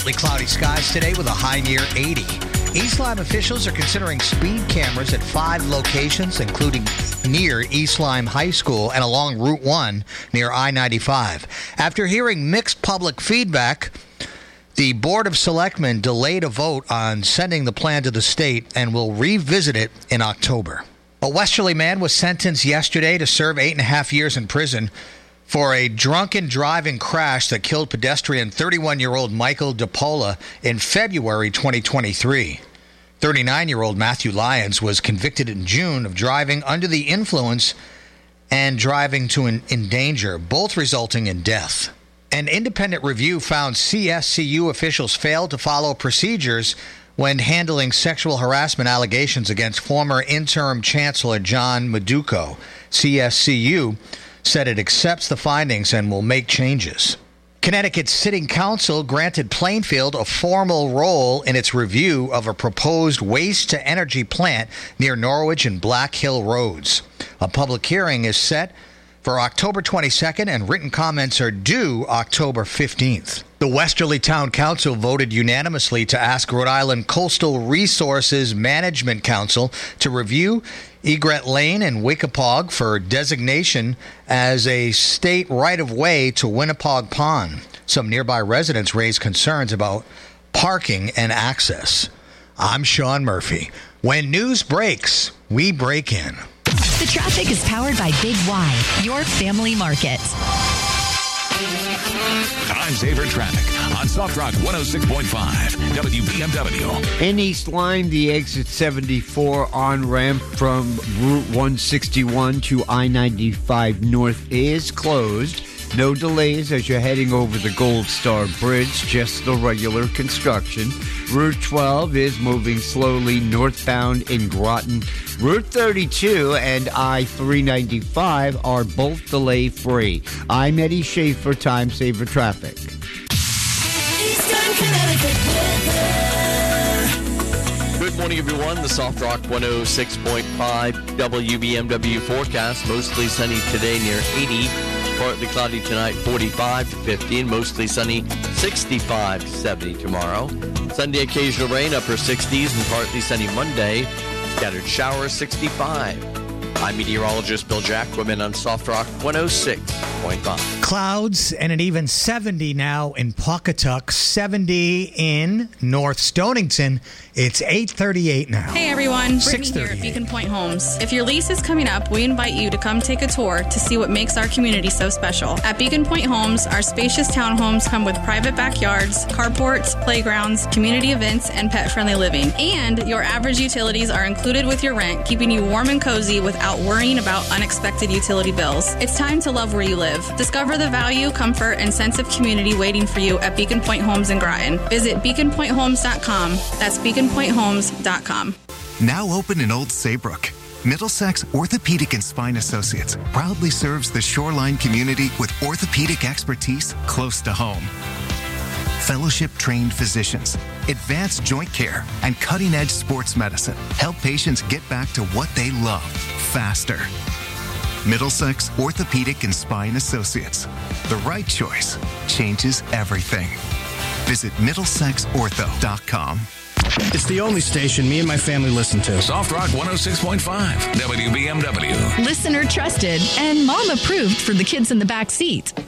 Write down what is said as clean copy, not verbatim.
Partly cloudy skies today with a high near 80. East Lyme officials are considering speed cameras at 5 locations, including near East Lyme High School and along Route 1 near I-95. After hearing mixed public feedback, the Board of Selectmen delayed a vote on sending the plan to the state and will revisit it in October. A Westerly man was sentenced yesterday to serve 8.5 years in prison for a drunken driving crash that killed pedestrian 31-year-old Michael DePola in February 2023. 39-year-old Matthew Lyons was convicted in June of driving under the influence and driving to endanger, both resulting in death. An independent review found CSCU officials failed to follow procedures when handling sexual harassment allegations against former interim Chancellor John Maduco. CSCU said it accepts the findings and will make changes. Connecticut's Sitting Council granted Plainfield a formal role in its review of a proposed waste-to-energy plant near Norwich and Black Hill Roads. A public hearing is set for October 22nd, and written comments are due October 15th. The Westerly Town Council voted unanimously to ask Rhode Island Coastal Resources Management Council to review Egret Lane and Wickapog for designation as a state right-of-way to Winnapaug Pond. Some nearby residents raised concerns about parking and access. I'm Sean Murphy. When news breaks, we break in. The traffic is powered by Big Y, your family market. Time saver traffic on Soft Rock 106.5 WBMW. In East Lyme, the exit 74 on-ramp from Route 161 to I-95 North is closed. No delays as you're heading over the Gold Star Bridge, just the regular construction. Route 12 is moving slowly northbound in Groton. Route 32 and I-395 are both delay-free. I'm Eddie Schaefer, Time Saver Traffic. Eastern Connecticut weather. Good morning, everyone. The Soft Rock 106.5 WBMW forecast. Mostly sunny today, near 80. Partly cloudy tonight, 45 to 50, and mostly sunny, 65 to 70 tomorrow. Sunday, occasional rain, upper 60s, and partly sunny Monday. Scattered showers, 65. I'm meteorologist Bill Jacquemin on Soft Rock 106.5. Clouds and an even 70 now in Pawcatuck, 70 in North Stonington. It's 8:38 now. Hey everyone, Brittany here at Beacon Point Homes. If your lease is coming up, we invite you to come take a tour to see what makes our community so special. At Beacon Point Homes, our spacious townhomes come with private backyards, carports, playgrounds, community events, and pet-friendly living. And your average utilities are included with your rent, keeping you warm and cozy without worrying about unexpected utility bills. It's time to love where you live. Discover the value, comfort, and sense of community waiting for you at Beacon Point Homes in Groton. Visit beaconpointhomes.com. That's beaconpointhomes.com. Now open in Old Saybrook, Middlesex Orthopedic and Spine Associates proudly serves the Shoreline community with orthopedic expertise close to home. Fellowship-trained physicians, advanced joint care, and cutting-edge sports medicine help patients get back to what they love faster. Middlesex Orthopedic and Spine Associates. The right choice changes everything. Visit MiddlesexOrtho.com. It's the only station me and my family listen to. Soft Rock 106.5 WBMW. Listener trusted and mom approved for the kids in the back seat.